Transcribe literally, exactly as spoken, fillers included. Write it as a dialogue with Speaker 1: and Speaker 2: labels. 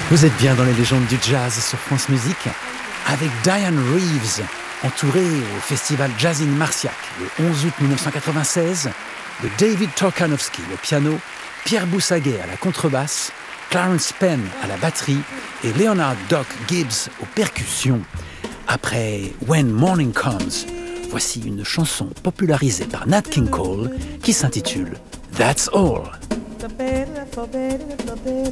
Speaker 1: Vous êtes bien dans les légendes du jazz sur France Musique avec Diane Reeves, entourée au festival Jazz in Marciac le onze août mille neuf cent quatre-vingt-seize de David Torkanowski au piano, Pierre Boussaguet à la contrebasse, Clarence Penn à la batterie et Leonard Doc Gibbs aux percussions. Après When Morning Comes, voici une chanson popularisée par Nat King Cole qui s'intitule That's All.